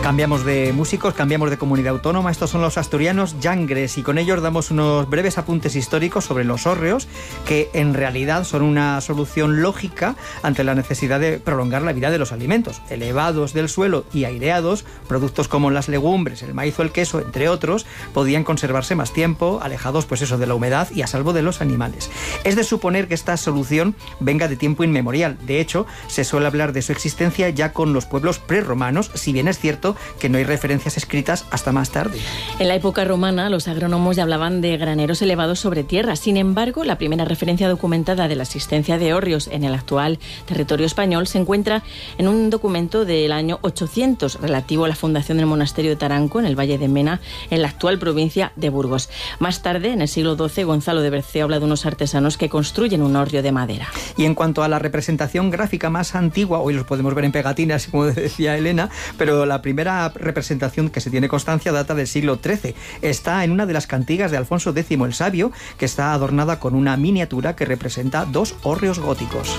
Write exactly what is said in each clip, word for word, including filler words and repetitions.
Cambiamos de músicos, cambiamos de comunidad autónoma. Estos son los asturianos Llangres y con ellos damos unos breves apuntes históricos sobre los hórreos, que en realidad son una solución lógica ante la necesidad de prolongar la vida de los alimentos. Elevados del suelo y aireados, productos como las legumbres, el maíz o el queso, entre otros, podían conservarse más tiempo, alejados pues eso de la humedad y a salvo de los animales. Es de suponer que esta solución venga de tiempo inmemorial. De hecho, se suele hablar de su existencia ya con los pueblos prerromanos, si bien es cierto que no hay referencias escritas hasta más tarde. En la época romana, los agrónomos ya hablaban de graneros elevados sobre tierra. Sin embargo, la primera referencia documentada de la existencia de hórreos en el actual territorio español se encuentra en un documento del año ochocientos relativo a la fundación del monasterio de Taranco, en el Valle de Mena, en la actual provincia de Burgos. Más tarde, en el siglo doce, Gonzalo de Berceo habla de unos artesanos que construyen un hórreo de madera. Y en cuanto a la representación gráfica más antigua, hoy los podemos ver en pegatinas, como decía Elena, pero la primera representación que se tiene constancia data del siglo trece. Está en una de las cantigas de Alfonso X el Sabio, que está adornada con una miniatura que representa dos hórreos góticos.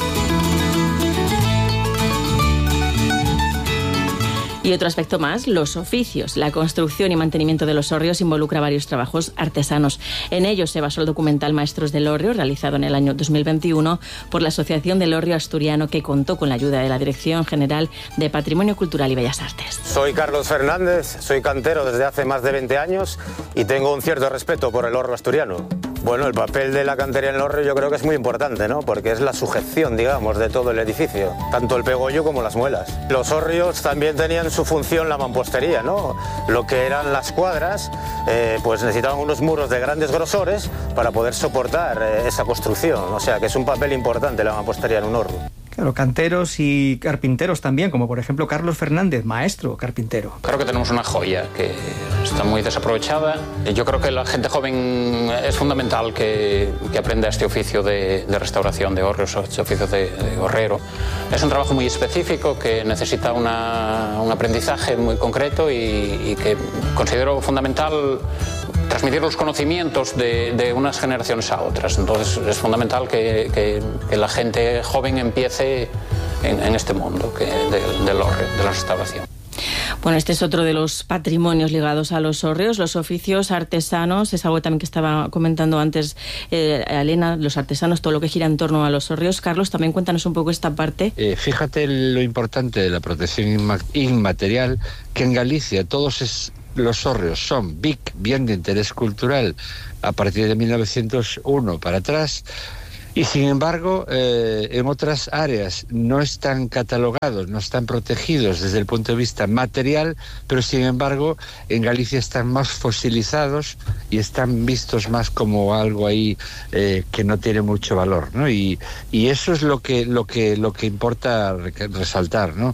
Y otro aspecto más, los oficios. La construcción y mantenimiento de los hórreos involucra varios trabajos artesanos. En ellos se basó el documental Maestros del Hórreo, realizado en el año dos mil veintiuno por la Asociación del Hórreo Asturiano, que contó con la ayuda de la Dirección General de Patrimonio Cultural y Bellas Artes. Soy Carlos Fernández, soy cantero desde hace más de veinte años y tengo un cierto respeto por el hórreo asturiano. Bueno, el papel de la cantería en el hórreo yo creo que es muy importante, ¿no? Porque es la sujeción, digamos, de todo el edificio, tanto el pegollo como las muelas. Los hórreos también tenían su función la mampostería, ¿no? Lo que eran las cuadras, eh, pues necesitaban unos muros de grandes grosores para poder soportar eh, esa construcción. O sea, que es un papel importante la mampostería en un hórreo. Claro, canteros y carpinteros también, como por ejemplo Carlos Fernández, maestro carpintero. Creo que tenemos una joya que está muy desaprovechada. Yo creo que la gente joven es fundamental que, que aprenda este oficio de, de restauración de hórreos, este oficio de, de horrero. Es un trabajo muy específico que necesita una, un aprendizaje muy concreto y, y que considero fundamental transmitir los conocimientos de, de unas generaciones a otras. Entonces es fundamental que, que, que la gente joven empiece en, en este mundo que, de, del hórreo, de la restauración. Bueno, este es otro de los patrimonios ligados a los hórreos, los oficios artesanos. Es algo también que estaba comentando antes eh, Elena, los artesanos, todo lo que gira en torno a los hórreos. Carlos, también cuéntanos un poco esta parte. Eh, fíjate lo importante de la protección inma- inmaterial, que en Galicia todos es... Los hórreos son B I C, bien de interés cultural, a partir de mil novecientos uno para atrás, y sin embargo eh, en otras áreas no están catalogados, no están protegidos desde el punto de vista material, pero sin embargo en Galicia están más fosilizados y están vistos más como algo ahí eh, que no tiene mucho valor, ¿no? Y, y eso es lo que, lo que, lo que importa resaltar, ¿no?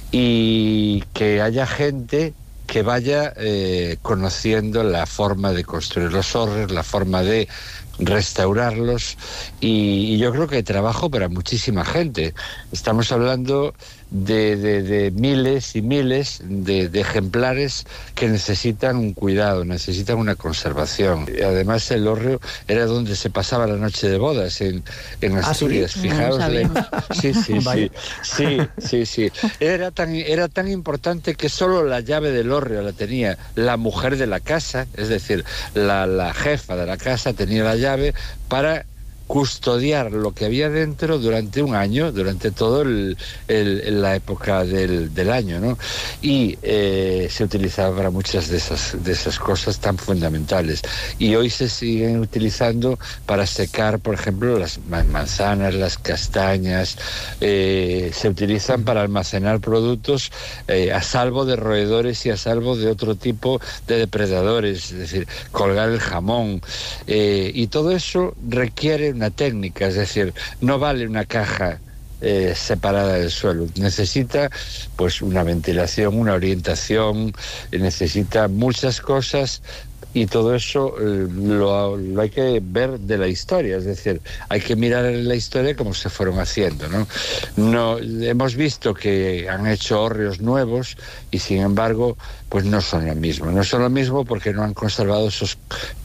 Y que haya gente que vaya eh, conociendo la forma de construir los hórreos, la forma de restaurarlos, y, y yo creo que hay trabajo para muchísima gente. Estamos hablando de, de, de miles y miles de, de ejemplares que necesitan un cuidado, necesitan una conservación. Y además el hórreo era donde se pasaba la noche de bodas en, en Asturias. ¿Ah, sí? Fijaos, no la... sí, sí, sí, sí, sí, sí. Era tan, era tan importante que solo la llave del hórreo la tenía la mujer de la casa, es decir, la, la jefa de la casa tenía la llave para custodiar lo que había dentro durante un año, durante todo el, el, la época del, del año, ¿no? Y eh, se utilizaba para muchas de esas, de esas cosas tan fundamentales. Y hoy se siguen utilizando para secar, por ejemplo, las manzanas, las castañas, eh, se utilizan para almacenar productos eh, a salvo de roedores y a salvo de otro tipo de depredadores, es decir, colgar el jamón. Eh, y todo eso requiere una técnica, es decir, no vale una caja eh, separada del suelo, necesita pues una ventilación, una orientación, necesita muchas cosas. Y todo eso eh, lo, lo hay que ver de la historia, es decir, hay que mirar en la historia cómo se fueron haciendo, ¿no? No, hemos visto que han hecho hórreos nuevos y sin embargo, pues no son lo mismo. No son lo mismo porque no han conservado esos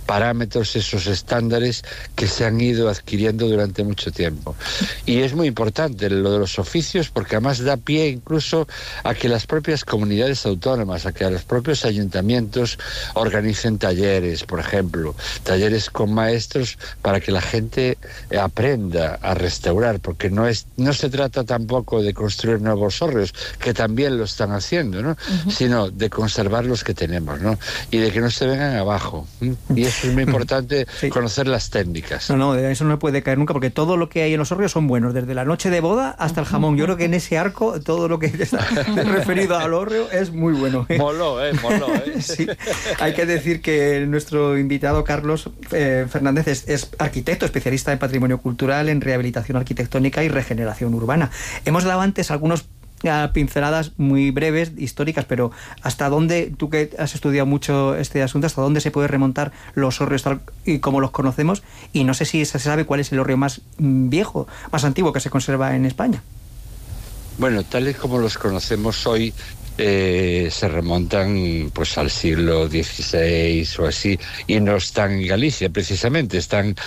parámetros, esos estándares que se han ido adquiriendo durante mucho tiempo. Y es muy importante lo de los oficios, porque además da pie incluso a que las propias comunidades autónomas, a que a los propios ayuntamientos organicen talleres, por ejemplo, talleres con maestros para que la gente aprenda a restaurar, porque no es no se trata tampoco de construir nuevos hórreos, que también lo están haciendo, ¿no? Uh-huh. Sino de conservar los que tenemos, ¿no? Y de que no se vengan abajo. ¿eh? Y eso es muy importante, sí. Conocer las técnicas. No, no, de eso no puede caer nunca, porque todo lo que hay en los hórreos son buenos, desde la noche de boda hasta el jamón. Yo creo que en ese arco todo lo que está referido al hórreo es muy bueno. ¿eh? Moló, ¿eh? Moló, ¿eh? Sí. Hay que decir que nuestro invitado Carlos eh, Fernández es, es arquitecto, especialista en patrimonio cultural, en rehabilitación arquitectónica y regeneración urbana. Hemos dado antes algunos pinceladas muy breves, históricas, pero ¿hasta dónde, tú que has estudiado mucho este asunto, hasta dónde se puede remontar los hórreos tal y como los conocemos? Y no sé si se sabe cuál es el hórreo más viejo, más antiguo que se conserva en España. Bueno, tal y como los conocemos hoy, Eh, se remontan pues al siglo dieciséis o así, y no están en Galicia precisamente, están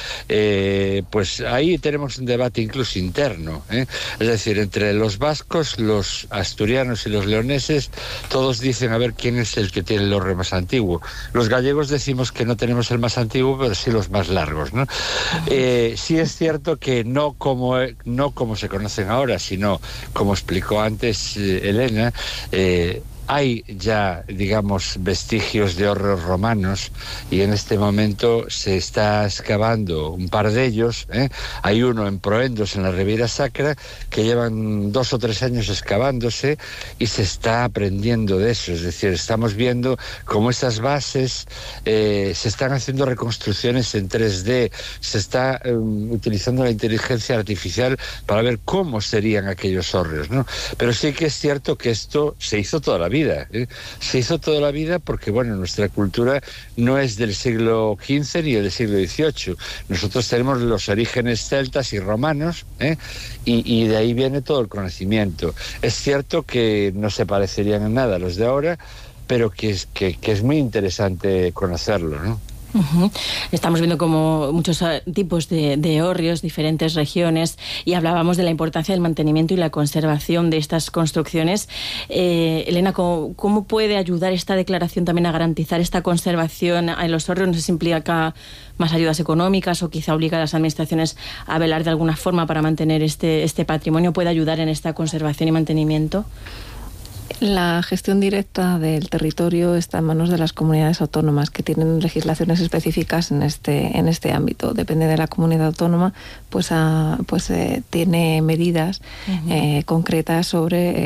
eh, pues ahí tenemos un debate incluso interno, ¿eh? Es decir, entre los vascos, los asturianos y los leoneses, todos dicen a ver quién es el que tiene el hórreo más antiguo. Los gallegos decimos que no tenemos el más antiguo, pero sí los más largos, ¿no? Eh, sí es cierto que no como, no como se conocen ahora, sino como explicó antes eh, Elena, eh, hay ya, digamos, vestigios de hórreos romanos, y en este momento se está excavando un par de ellos, ¿eh? Hay uno en Proendos, en la Ribeira Sacra, que llevan dos o tres años excavándose, y se está aprendiendo de eso. Es decir, estamos viendo cómo esas bases eh, se están haciendo reconstrucciones en tres D, se está eh, utilizando la inteligencia artificial para ver cómo serían aquellos hórreos, ¿no? Pero sí que es cierto que esto se hizo toda la vida. ¿eh? Se hizo toda la vida porque, bueno, nuestra cultura no es del siglo quince ni del siglo dieciocho. Nosotros tenemos los orígenes celtas y romanos, ¿eh? y, y de ahí viene todo el conocimiento. Es cierto que no se parecerían en nada a los de ahora, pero que es, que, que es muy interesante conocerlo, ¿no? Uh-huh. Estamos viendo como muchos tipos de, de hórreos, diferentes regiones, y hablábamos de la importancia del mantenimiento y la conservación de estas construcciones. Eh, Elena, ¿cómo, ¿cómo puede ayudar esta declaración también a garantizar esta conservación en los hórreos? No sé si implica más ayudas económicas o quizá obliga a las administraciones a velar de alguna forma para mantener este, este patrimonio. ¿Puede ayudar en esta conservación y mantenimiento? La gestión directa del territorio está en manos de las comunidades autónomas, que tienen legislaciones específicas en este en este ámbito. Depende de la comunidad autónoma, pues, a, pues eh, tiene medidas uh-huh. eh, concretas sobre